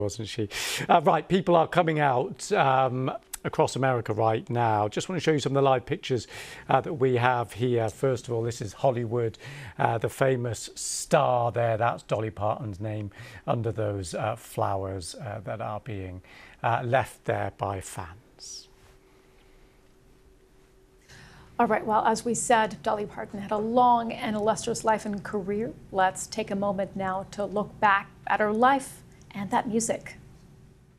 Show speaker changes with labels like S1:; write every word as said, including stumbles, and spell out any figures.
S1: wasn't she? Uh, right, people are coming out um, across America right now. Just want to show you some of the live pictures uh, that we have here. First of all, this is Hollywood, uh, the famous star there. That's Dolly Parton's name under those uh, flowers uh, that are being uh, left there by fans.
S2: All right, well, as we said, Dolly Parton had a long and illustrious life and career. Let's take a moment now to look back at her life and that music.